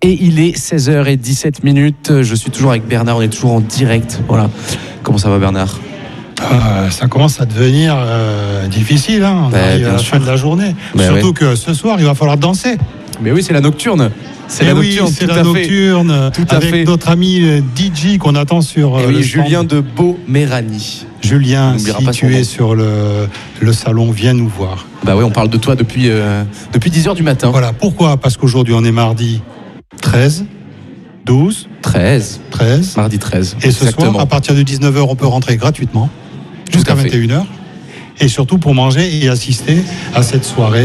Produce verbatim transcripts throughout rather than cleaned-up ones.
Et il est seize heures dix-sept minutes. Je suis toujours avec Bernard, on est toujours en direct. Voilà. Comment ça va, Bernard ? Euh, ça commence à devenir euh, difficile, hein. On bah, arrive à la fin de la journée. Bah, Surtout ouais. que ce soir, il va falloir danser. Mais oui, c'est la nocturne. C'est et la oui, nocturne, c'est tout la à nocturne, fait. Tout à avec fait. notre ami D J qu'on attend sur et euh, oui, le Julien stand. de Beauméranie. Julien, si tu es sur le, le salon, viens nous voir. Bah oui, on parle de toi depuis, euh, depuis dix heures du matin. Voilà, pourquoi ? Parce qu'aujourd'hui, on est mardi treize, douze, treize. treize. Mardi treize. Et ce Exactement. soir, à partir de dix-neuf heures, on peut rentrer gratuitement jusqu'à vingt et une heures. Et surtout pour manger et assister à cette soirée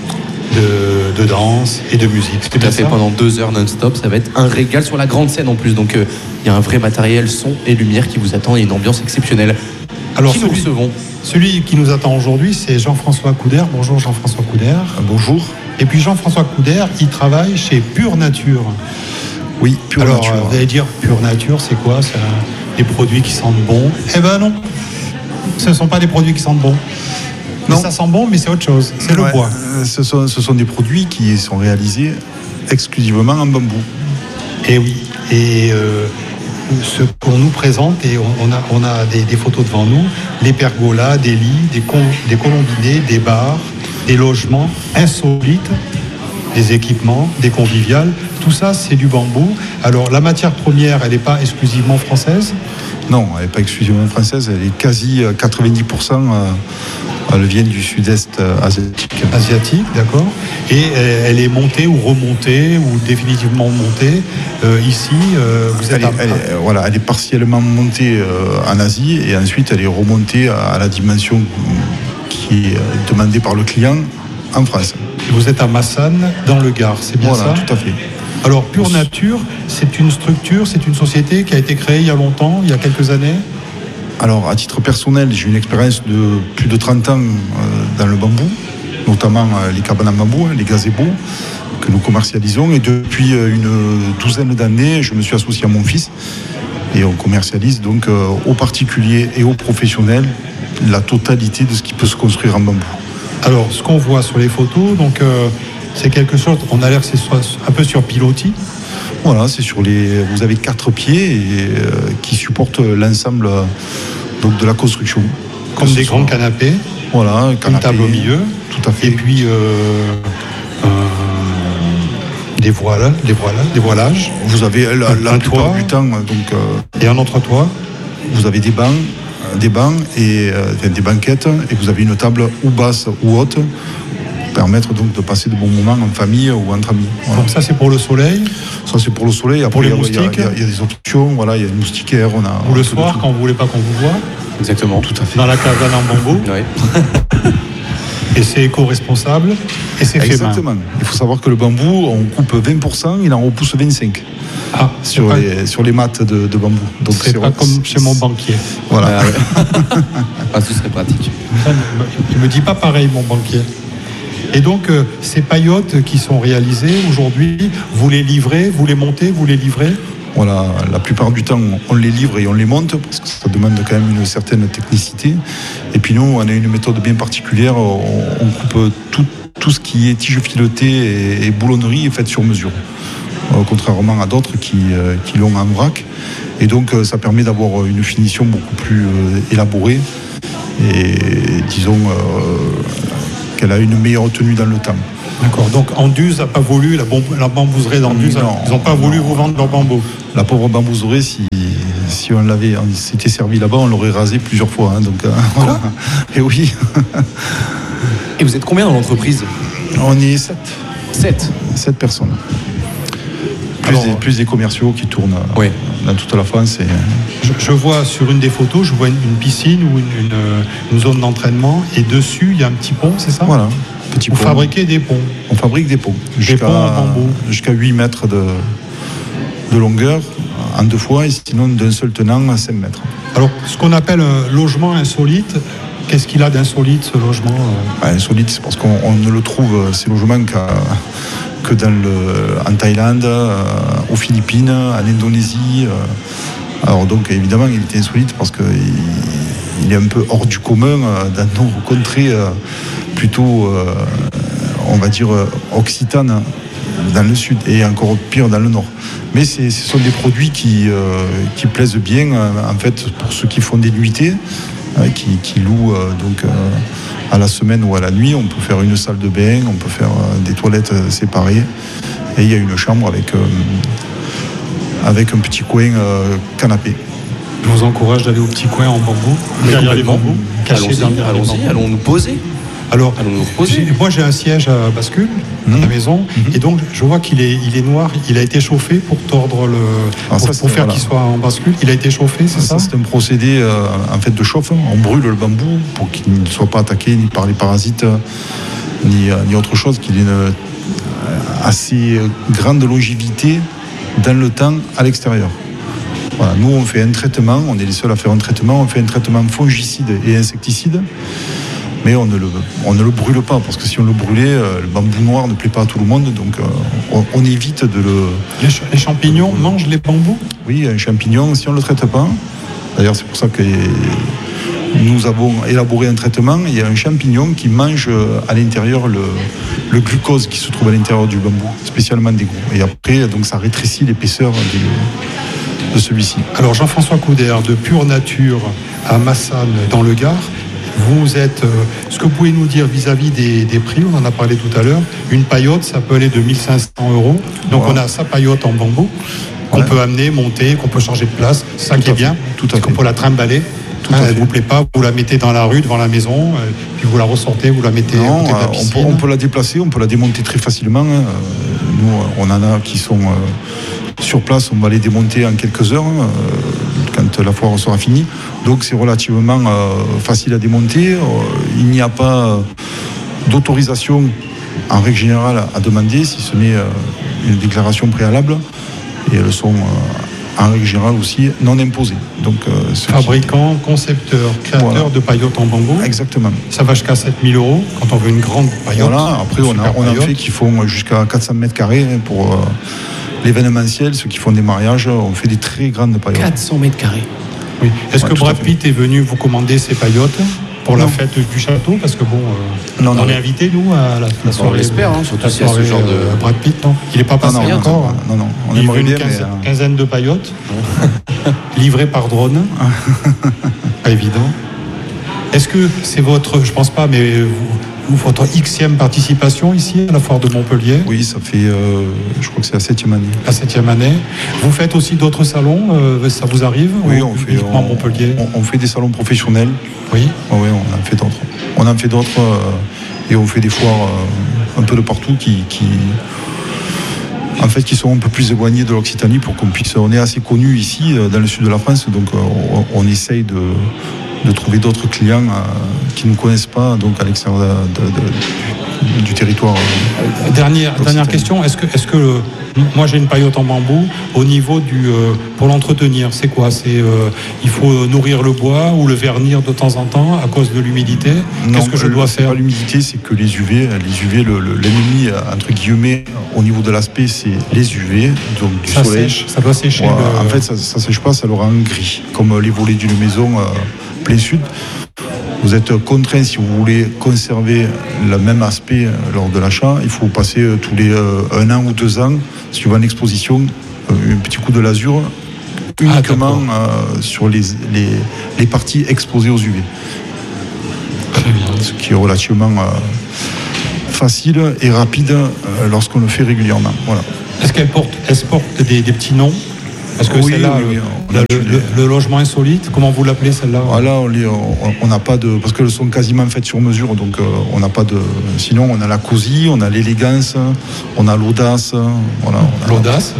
de, de danse et de musique. Tout à fait, ça pendant deux heures non-stop. Ça va être un régal sur la grande scène en plus. Donc il euh, y a un vrai matériel, son et lumière qui vous attend et une ambiance exceptionnelle. Alors, qui celui, nous recevons ? Celui qui nous attend aujourd'hui, c'est Jean-François Couder. Bonjour Jean-François Couder. Bonjour. Et puis Jean-François Couder, il travaille chez Pure Nature. Oui, Pure Alors, Nature. Alors, vous allez dire, Pure Nature, c'est quoi ? C'est un, des produits qui sentent bon ? Eh ben non, ce ne sont pas des produits qui sentent bon. Mais non. Ça sent bon, mais c'est autre chose. C'est ouais, le bois. Ce sont, ce sont des produits qui sont réalisés exclusivement en bambou. Et oui. Et euh, ce qu'on nous présente, et on a, on a des, des photos devant nous, les pergolas, des lits, des, con, des colombinés, des bars, des logements insolites, des équipements, des conviviales. Tout ça, c'est du bambou. Alors, la matière première, elle n'est pas exclusivement française ? Non, elle n'est pas exclusivement française. Elle est quasi quatre-vingt-dix pour cent. Elle vient du sud-est asiatique. Asiatique, d'accord. Et elle est montée ou remontée ou définitivement montée. Euh, ici, euh, vous êtes... Elle est, elle est, voilà, elle est partiellement montée euh, en Asie et ensuite elle est remontée à, à la dimension qui est demandée par le client en France. Vous êtes à Massanes, dans le Gard, c'est bien voilà, ça ? Tout à fait. Alors, Pure Nature, c'est une structure, c'est une société qui a été créée il y a longtemps, il y a quelques années ? Alors, à titre personnel, j'ai une expérience de plus de trente ans dans le bambou, notamment les cabanes en bambou, les gazebos, que nous commercialisons. Et depuis une douzaine d'années, je me suis associé à mon fils et on commercialise donc aux particuliers et aux professionnels la totalité de ce qui peut se construire en bambou. Alors, ce qu'on voit sur les photos, donc... Euh c'est quelque chose, on a l'air que c'est un peu sur pilotis. Voilà, c'est sur les. Vous avez quatre pieds et, euh, qui supportent l'ensemble euh, donc de la construction. Comme des grands canapés. Voilà, canapé, une table au milieu. Tout à fait. Et puis euh, euh, des voiles, des voiles, des voilages. Vous avez la, la plupart du temps donc. Euh, et un entretoit. Vous avez des bancs, des bancs et euh, des banquettes et vous avez une table ou basse ou haute. Permettre donc de passer de bons moments en famille ou entre amis. Voilà. Donc ça c'est pour le soleil. Ça c'est pour le soleil. Après, pour les il y a, moustiques. Il y, a, il y a des options. Voilà, il y a une moustiquaire. On a. Ou le soir quand vous voulez pas qu'on vous voit. Exactement. Tout à fait. Dans la cabane en bambou. Oui. Et c'est éco-responsable. Et c'est fait main. Exactement. Il faut savoir que le bambou, on coupe vingt pour cent, il en repousse vingt-cinq. Ah, sur les pas... sur les mattes de, de bambou. Donc c'est pas comme chez mon banquier. Voilà. Ah, ouais. Ah, ce serait pratique. Il me dit pas pareil mon banquier. Et donc, euh, ces paillotes qui sont réalisées aujourd'hui, vous les livrez, vous les montez, vous les livrez ? Voilà, la plupart du temps, on les livre et on les monte parce que ça demande quand même une certaine technicité. Et puis nous, on a une méthode bien particulière. On, on coupe tout, tout ce qui est tige filetée et, et boulonnerie est fait sur mesure, euh, contrairement à d'autres qui, euh, qui l'ont en vrac. Et donc, euh, ça permet d'avoir une finition beaucoup plus euh, élaborée et, disons... Euh, qu'elle a une meilleure tenue dans le temps. D'accord, donc Anduze n'a pas voulu, la, bombe, la bambouserie d'Anduze, ils n'ont pas non. voulu vous vendre leur bambou. La pauvre bambouserie, si, si on l'avait, on s'était servi là-bas, on l'aurait rasé plusieurs fois. Hein, donc, euh, voilà. Et oui. Et vous êtes combien dans l'entreprise ? On est sept. Sept Sept personnes. Plus, Alors, des, plus des commerciaux qui tournent oui. dans toute la France. Et... Je, je vois sur une des photos, je vois une, une piscine ou une, une, une zone d'entraînement et dessus il y a un petit pont, c'est ça ? Voilà. Petit Vous pont. fabriquez des ponts ? On fabrique des ponts. Des ponts en bambou. Jusqu'à huit mètres de, de longueur en deux fois et sinon d'un seul tenant à cinq mètres. Alors ce qu'on appelle un logement insolite, qu'est-ce qu'il a d'insolite ce logement ? bah, Insolite, c'est parce qu'on on ne le trouve, ces logements qu'à... que dans le, en Thaïlande, euh, aux Philippines, en Indonésie. Euh. Alors donc évidemment il était insolite parce qu'il il est un peu hors du commun euh, dans nos contrées euh, plutôt, euh, on va dire, occitanes dans le sud et encore pire dans le nord. Mais c'est, ce sont des produits qui, euh, qui plaisent bien euh, en fait pour ceux qui font des nuitées, euh, qui, qui louent euh, donc, euh, à la semaine ou à la nuit. On peut faire une salle de bain, on peut faire euh, des toilettes séparées et il y a une chambre avec, euh, avec un petit coin euh, canapé. Je vous encourage d'aller au petit coin en bambou, derrière les bambous, cachés dans derrière les bambous. Allons nous poser. Alors, Allons nous reposer. j'ai- moi j'ai un siège à bascule dans Mmh. la maison, Mmh. et donc je vois qu'il est, il est noir, il a été chauffé pour tordre le, Ah, pour, ça, c'est- pour faire voilà. qu'il soit en bascule. Il a été chauffé, c'est ça, Ça, c'est un procédé euh, en fait de chauffe. On brûle le bambou pour qu'il ne soit pas attaqué ni par les parasites euh, ni, euh, ni autre chose, qu'il ait une euh, assez grande longévité dans le temps à l'extérieur. Voilà, nous, on fait un traitement, on est les seuls à faire un traitement, on fait un traitement fongicide et insecticide, mais on ne le, on ne le brûle pas, parce que si on le brûlait, euh, le bambou noir ne plaît pas à tout le monde, donc euh, on, on évite de le... les, ch- les champignons mangent les bambous. Oui, un champignon, si on ne le traite pas, d'ailleurs c'est pour ça que nous avons élaboré un traitement, il y a un champignon qui mange euh, à l'intérieur le, le glucose qui se trouve à l'intérieur du bambou, spécialement des goûts. Et après, donc ça rétrécit l'épaisseur des- de celui-ci. Alors Jean-François Coudert, de Pure Nature à Massane dans le Gard, vous êtes, euh, ce que vous pouvez nous dire vis-à-vis des, des prix, on en a parlé tout à l'heure, une paillote, ça peut aller de mille cinq cents euros, donc Voilà. on a sa paillote en bambou, qu'on Ouais. peut amener, monter, qu'on peut changer de place, c'est ça Tout qui à est bien, fait, tout à parce qu'on fait. peut la trimballer, Tout à hein, fait. elle ne vous plaît pas, vous la mettez dans la rue, devant la maison, euh, puis vous la ressortez, vous la mettez à Non, côté de la euh, on, piscine. peut, on peut la déplacer, on peut la démonter très facilement. hein. Euh, Nous, euh, on en a qui sont euh, sur place, on va les démonter en quelques heures, hein, euh, quand la foire sera finie. Donc c'est relativement euh, facile à démonter. Euh, il n'y a pas euh, d'autorisation en règle générale à demander, si ce n'est euh, une déclaration préalable. Et elles sont euh, en règle générale aussi non imposées. Donc, euh, ce qui- Fabricant, concepteur, créateur Voilà. de paillotes en bambou, Exactement. ça va jusqu'à sept mille euros quand on veut une grande paillote. Voilà, après on a, super on a paillote. fait qui font jusqu'à quatre cents mètres carrés hein, pour euh, l'événementiel, ceux qui font des mariages, on fait des très grandes paillotes. quatre cents mètres carrés. Oui. Est-ce Ouais, que tout à Brad fait. Pitt est venu vous commander ces paillotes pour la Non. fête du château? Parce que bon, euh, Non, on non. est invité nous à la, la soirée. l'espère, hein, surtout la s'il y a ce soirée, genre de- euh, Brad Pitt, non? Il n'est pas Ah passé non, non, encore. non, hein. non, non, on Il aimerait veut une bien, mais, quinzaine, euh, quinzaine de paillotes livrées par drone. Pas évident. Est-ce que c'est votre, je pense pas, mais vous, vous, votre Xème participation ici à la foire de Montpellier, Oui, ça fait, euh, je crois que c'est la septième année. la septième année. Vous faites aussi d'autres salons, euh, ça vous arrive? Oui, ou on fait, uniquement on, Montpellier. on- on fait des salons professionnels. Oui. Ah oui, on en fait d'autres. On en fait d'autres euh, et on fait des foires euh, un peu de partout qui, qui, en fait, qui sont un peu plus éloignées de l'Occitanie pour qu'on puisse. On est assez connu ici euh, dans le sud de la France, donc euh, on, on essaye de, de trouver d'autres clients euh, qui ne nous connaissent pas, donc à l'extérieur de- de- de- du, du territoire. euh. Dernière, Occitanie. dernière question, est-ce que, est-ce que le- moi j'ai une paillote en bambou, au niveau du, euh, pour l'entretenir, c'est quoi? C'est, euh, il faut nourrir le bois ou le vernir de temps en temps à cause de l'humidité? Non, Qu'est-ce que je le- dois c'est faire? pas l'humidité, c'est que les U V, les U V, le- le- l'ennemi euh, entre guillemets au niveau de l'aspect, c'est les U V, donc du Ça soleil. sèche, ça doit sécher. Voilà. le- En fait, ça, ça sèche pas, ça le rend gris, comme euh, les volets d'une maison euh, plein sud. Vous êtes contraint, si vous voulez conserver le même aspect euh, lors de l'achat, il faut passer euh, tous les euh, un an ou deux ans, suivant l'exposition, euh, un petit coup de lasure, uniquement euh, sur les, les, les parties exposées aux U V. Très bien. Ce qui est relativement euh, facile et rapide euh, lorsqu'on le fait régulièrement. Voilà. Est-ce qu'elle porte, elle porte des, des petits noms? Est-ce que Oui, celle-là, oui, le, oui, on le- a le- tous les- le- le logement insolite, comment vous l'appelez celle-là? Voilà, on les- on on n'a pas de. Parce qu'elles sont quasiment faites sur mesure, donc euh, on n'a pas de. Sinon, on a la cosy, on a l'élégance, on a l'audace. Voilà, on a- L'audace.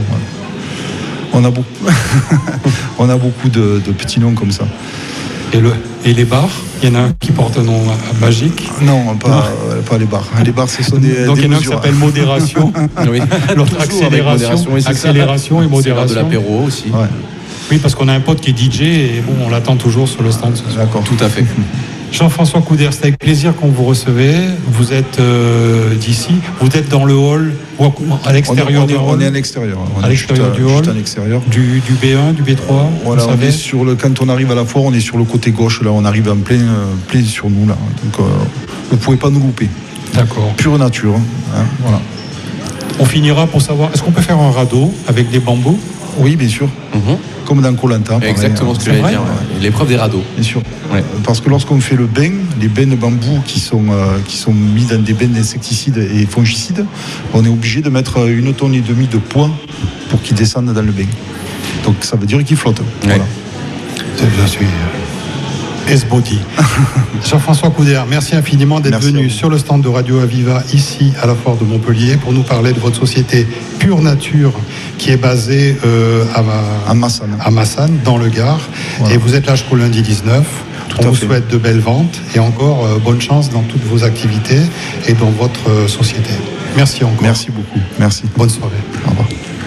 On a beaucoup, on a beaucoup de, de petits noms comme ça. Et, le, et les bars, il y en a un qui porte un nom euh, magique. Non, pas, euh, pas les bars. Les bars, ce sont des. Donc des il y en a un qui mesures. s'appelle modération, Oui. l'autre Toujours avec accélération, modération, oui, c'est ça. accélération et C'est l'heure modération. de l'apéro aussi. Ouais, Oui, parce qu'on a un pote qui est D J et bon, on l'attend toujours sur le stand ce soir. d'accord. Tout à fait. Jean-François Coudert, c'est avec plaisir qu'on vous recevait. Vous êtes euh, d'ici, vous êtes dans le hall ou à On est, l'extérieur on du est- on hall est à l'extérieur. On À est juste l'extérieur du hall. juste à l'extérieur. du, du B un, du B trois, Voilà, vous on savez est sur le, quand on arrive à la foire, on est sur le côté gauche, là, on arrive en plein, euh, plein sur nous, là. Donc, euh, vous ne pouvez pas nous louper. D'accord. Pure nature, hein, voilà. On finira pour savoir, est-ce qu'on peut faire un radeau avec des bambous? Oui, bien sûr. Mhm. Comme dans Koh Lanta. Exactement ce que C'est j'allais vrai dire. Ouais. L'épreuve des radeaux. Bien sûr. Ouais. Parce que lorsqu'on fait le bain, les bains de bambou qui sont, euh, qui sont mis dans des bains d'insecticides et fongicides, on est obligé de mettre une tonne et demie de poids pour qu'ils descendent dans le bain. Donc ça veut dire qu'ils flottent. Ouais. Voilà. Je suis S-Body. Jean-François Coudert, merci infiniment d'être Merci venu sur le stand de Radio Aviva ici à la Foire de Montpellier pour nous parler de votre société Pure Nature qui est basée euh, à, À Massane. à Massane, dans le Gard. Voilà. Et vous êtes là jusqu'au lundi dix-neuf. Tout On à vous fait. souhaite de belles ventes et encore euh, bonne chance dans toutes vos activités et dans votre euh, société. Merci encore. Merci beaucoup. Merci. Bonne soirée. Au revoir.